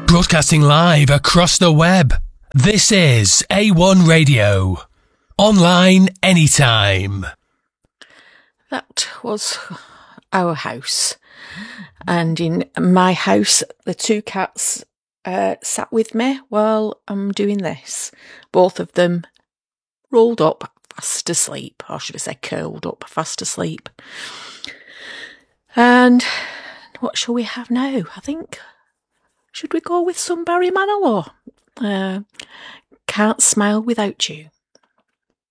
Broadcasting live across the web. This is A1 Radio. Online anytime. That was our house. And in my house, the two cats sat with me while I'm doing this. Both of them rolled up, fast asleep. Or should I say curled up, fast asleep. And what shall we have now? I think, should we go with some Barry Manilow? Can't Smile Without You.